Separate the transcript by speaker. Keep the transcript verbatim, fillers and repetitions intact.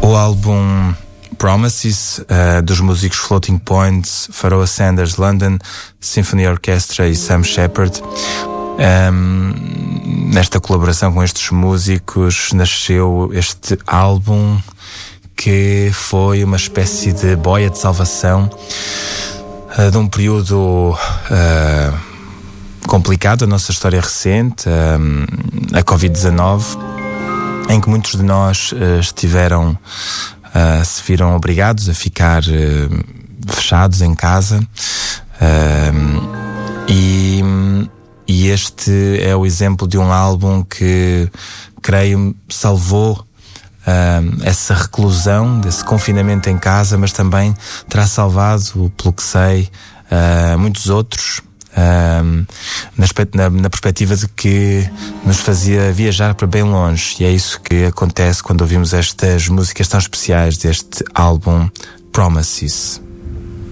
Speaker 1: O álbum Promises, uh, dos músicos Floating Points, Pharoah Sanders, London Symphony Orchestra e Sam Shepard. Um, nesta colaboração com estes músicos nasceu este álbum, que foi uma espécie de boia de salvação uh, de um período uh, complicado da nossa história recente, uh, a covid dezanove, em que muitos de nós uh, estiveram, uh, se viram obrigados a ficar uh, fechados em casa, uh, e, e este é o exemplo de um álbum que, creio, salvou Uh, essa reclusão, desse confinamento em casa, mas também terá salvado, pelo que sei, uh, muitos outros, uh, na, na, na perspectiva de que nos fazia viajar para bem longe. E é isso que acontece quando ouvimos estas músicas tão especiais deste álbum Promises.